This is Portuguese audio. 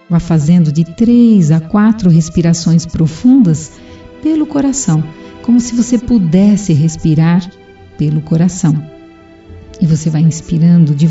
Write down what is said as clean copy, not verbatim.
Vá fazendo de 3 a 4 respirações profundas pelo coração, como se você pudesse respirar pelo coração. E você vai inspirando